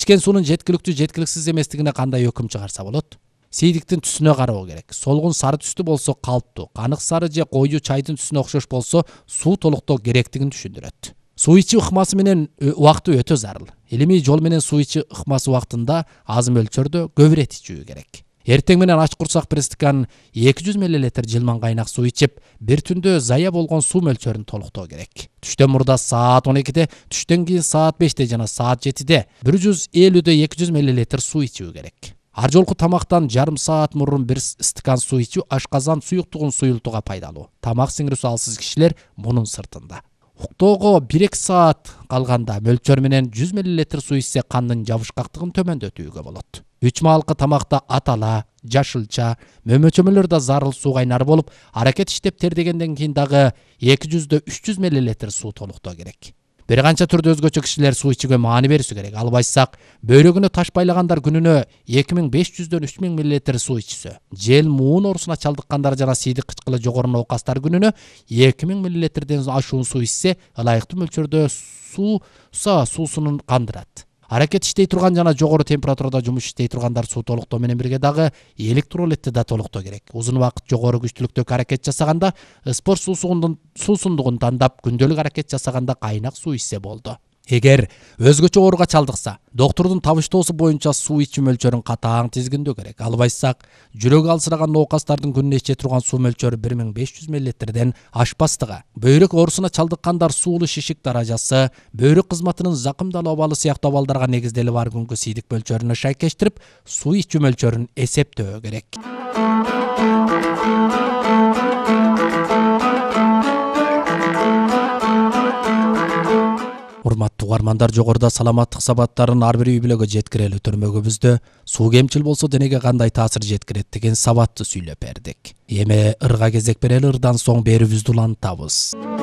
ичкен суунун жеткиликтүү жеткиликсиз эместигине кандай өкүм чыгарса болот? Сейдиктин түсүнө кароо керек. Солгун сары түстүү болсо калптуу, канык сары же коюу чайдын түсүнө окшош болсо суу толуктоо керектигин түшүндүрөт. Суу ичүү ыкмасы менен убакыты өтө зарыл. Илимий жол менен суу ичүү ыкмасы убактында аз мөлчөрдө көп ирет ичүү керек. Эртең менен ач курсак пристикан 200 мл жылман кайнак суу ичип, бир түндө зая болгон суу мөлчөрүн толуктоо керек. Түштөн мурда саат 12-де, түштөн кийин саат 5-те жана саат 7-де 150-200 мл суу ичүү керек. Ар жолку тамактан жарым саат мурун бир стакан суу ичүү ашказан суюктугун суюлтууга пайдалуу. Тамак сиңирүүсү алсыз кишилер мунун сыртында. Уктоого 1-2 саат калганда мөлчөр менен 100 мл суу ичсе кандын жабышкактыгын төмөндөтүүгө болот. 3 маалкы тамакта атала, жашылча, мөмөчөмөлөр да зарыл суу кайнар болуп, аракет иштеп тердегенден кийин дагы 200-300 мл суу толуктоо керек. Бир канча түрдө өзгөчө кишилер суу ичүүгө маани бериши керек. Албайсак, бөйрөгүнө таш байлагандар күнүнө 2500-3000 мл суу ичсе, жел муун оорусуна чалдыккандар жана сийдик кычкылы жогору оокастар күнүнө 2000 мл ашуун суу ичсе, ылайыктуу мөлчөрдө суусунун кандырат. Аракет иштей турган жана жогору температурада жумуш иштей тургандар суу толуктоо менен бирге дагы электролитти да толуктоо керек. Узун убакыт жогору күчтүүлүктөгү аракет жасаганда спорт суусундугун тандап, күндөлүк аракет жасаганда кайнак суу ичсе болду. Эгер өзгөчө ооруга чалдыкса, доктурдун табыштоосу боюнча суу ичүү мөлчөрүн катаң тизгиндөө керек. Албайсак, жүрөгү алсыраган оокастардын күнүнө иче турган суу мөлчөрү 1500 мл ашпастыгы. Бөйрөк оорусуна чалдыккандар суулуу шишик даражасы, бөйрөк кызматынын закымдалуу абалы сыяктуу абалдарга негизделип ар күнгү сийдик мөлчөрүнө шайкештирип, суу ичүү мөлчөрүн эсептөө керек. Урматтуу угармандар, жогоруда саламаттык сабаттарын ар бир үй бүлөгө жеткирели төрмөгүбүздө суу кемчил болсо денеге кандай таасир жеткирет деген сабатты сүйлөп бердик. Эми ырга кезек берели, ырдан соң берүүбүздү улантабыз.